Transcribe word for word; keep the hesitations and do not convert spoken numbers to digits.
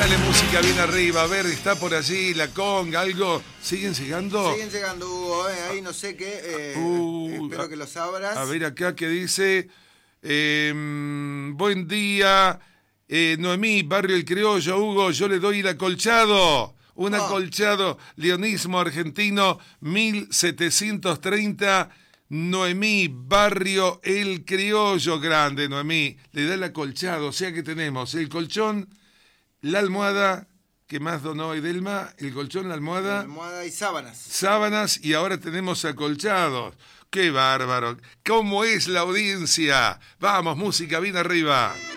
Dale música bien arriba, a ver, está por allí la conga, algo. ¿Siguen llegando? Siguen llegando, Hugo, eh, ahí no sé qué, eh, Uh, espero a, que lo abras. A ver acá que dice, eh, buen día, eh, Noemí, Barrio El Criollo, Hugo, yo le doy el acolchado. Un Oh. acolchado, leonismo argentino, mil setecientos treinta, Noemí, Barrio El Criollo, grande, Noemí. Le da el acolchado, o sea que tenemos el colchón, la almohada, ¿qué más donó Edelma? El colchón, la almohada. La almohada y sábanas. Sábanas y ahora tenemos acolchados. ¡Qué bárbaro! ¿Cómo es la audiencia? Vamos, música bien arriba.